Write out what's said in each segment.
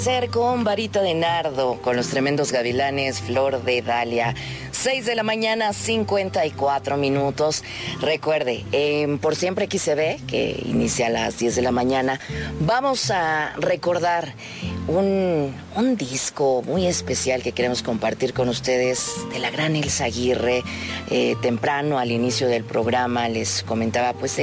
Ser con Varita de Nardo, con los tremendos gavilanes, Flor de Dalia. 6 de la mañana, 54 minutos. Recuerde, Por Siempre XCB, que inicia a las 10 de la mañana, vamos a recordar un disco muy especial que queremos compartir con ustedes de la gran Elsa Aguirre. Temprano, al inicio del programa, les comentaba pues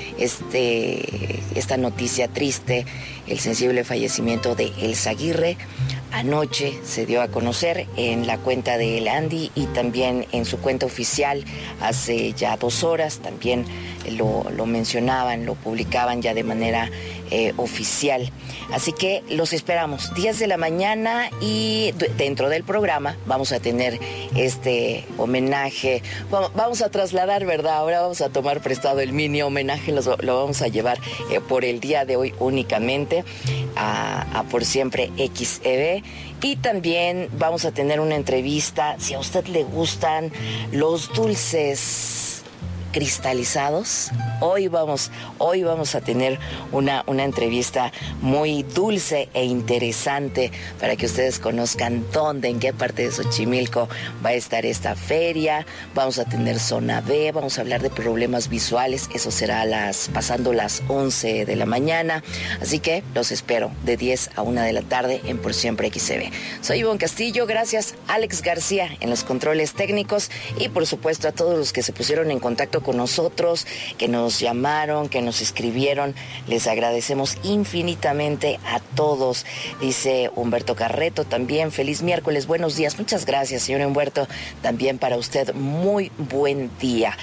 esta noticia triste, el sensible fallecimiento de Elsa Aguirre. Anoche se dio a conocer en la cuenta de El Andy y también en su cuenta oficial hace ya 2 horas. También lo mencionaban, lo publicaban ya de manera oficial. Así que los esperamos 10 de la mañana y dentro del programa vamos a tener este homenaje. Vamos a trasladar, ¿verdad? Ahora vamos a tomar prestado el mini homenaje, lo vamos a llevar por el día de hoy únicamente a Por Siempre XCB. Y también vamos a tener una entrevista, si a usted le gustan los dulces cristalizados. Hoy vamos a tener una entrevista muy dulce e interesante para que ustedes conozcan dónde, en qué parte de Xochimilco va a estar esta feria. Vamos a tener zona B, vamos a hablar de problemas visuales, eso será pasando las 11 de la mañana. Así que los espero de 10 a 1 de la tarde en Por Siempre XCB. Soy Ivonne Castillo, gracias Alex García en los controles técnicos y por supuesto a todos los que se pusieron en contacto con nosotros, que nos llamaron, que nos escribieron. Les agradecemos infinitamente a todos. Dice Humberto Carreto también, feliz miércoles, buenos días. Muchas gracias, señor Humberto, también para usted, muy buen día.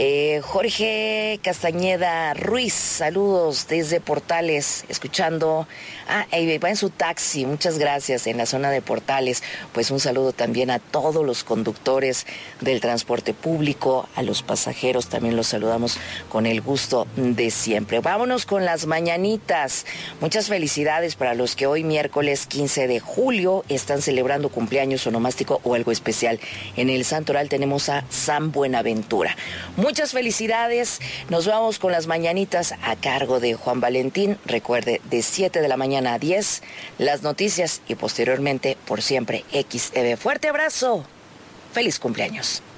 Jorge Castañeda Ruiz, saludos desde Portales, escuchando, va en su taxi, muchas gracias, en la zona de Portales. Pues un saludo también a todos los conductores del transporte público, a los pasajeros, también los saludamos con el gusto de siempre. Vámonos con las mañanitas. Muchas felicidades para los que hoy, miércoles 15 de julio, están celebrando cumpleaños, onomástico o algo especial. En el Santoral tenemos a San Buenaventura. Muchas felicidades. Nos vamos con las mañanitas a cargo de Juan Valentín. Recuerde, de 7 de la mañana a 10, las noticias y posteriormente Por Siempre XCB. Fuerte abrazo. Feliz cumpleaños.